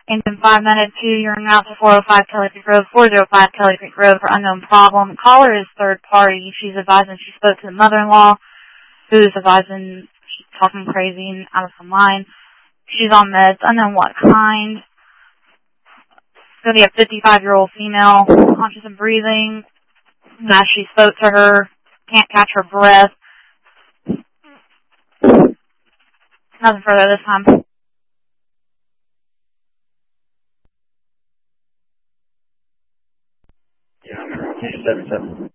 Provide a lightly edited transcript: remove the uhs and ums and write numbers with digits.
In 5 minutes, you're out to 405 Kelly Creek Road, 405 Kelly Creek Road for unknown problem. Caller is third party. She's advising she spoke to the mother-in-law, who's advising she's talking crazy and out of her mind. She's on meds, unknown what kind. It's going to be a 55-year-old female, conscious and breathing. As she spoke to her, can't catch her breath. Nothing further this time. Yeah, 277.